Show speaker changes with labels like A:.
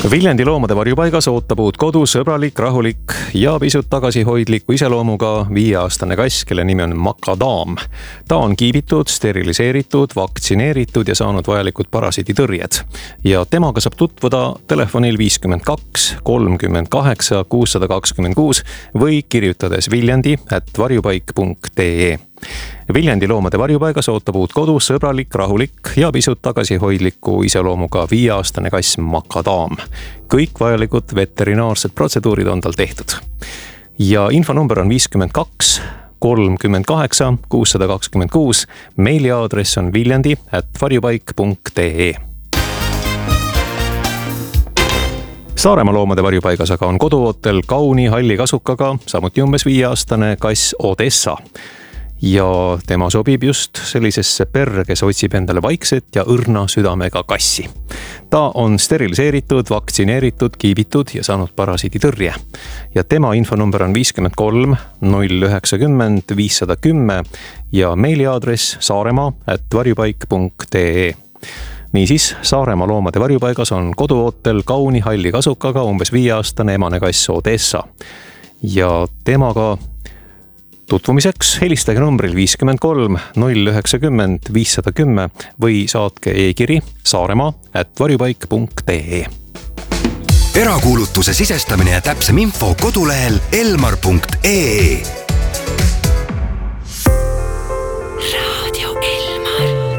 A: Viljandi loomade varjupaigas ootab uut kodu sõbralik, rahulik ja pisut tagasihoidliku iseloomuga 5-aastane kass, kelle nimi on Makadaam. Ta on kiibitud, steriliseeritud, vaktsineeritud ja saanud vajalikud parasiiditõrjed. Ja temaga saab tutvuda telefonil 52 38 626 või kirjutades viljandi@varjupaik.ee. Viljandi loomade varjupaigas ootab uut kodu sõbralik, rahulik ja pisut tagasihoidliku iseloomuga 5-aastane kass Makadaam. Kõik vajalikud veterinaarsed protseduurid on tal tehtud. Ja infonumber on 52 38 626. Meiliaadress on viljandi@varjupaik.ee. Saaremaa loomade varjupaigas aga on koduootel kauni halli kasukaga, samuti umbes 5-aastane kass Odessa. Ja tema sobib just sellisesse perre, kes otsib endale vaikset ja õrna südamega kassi. Ta on steriliseeritud, vaktsineeritud, kiibitud ja saanud parasiiditõrje. Ja tema infonumber on 53 090 510 ja meiliaadress saaremaa@varjupaik.ee. Niisiis, Saaremaa loomade varjupaigas on koduootel kauni halli kasukaga umbes 5-aastane emane kass Odessa. Ja temaga tutvumiseks helistage numbril 53 090 510 või saatke e-kiri saaremaa@varjupaik.ee.
B: Erakuulutuse sisestamine ja täpsem info kodulehel elmar.ee.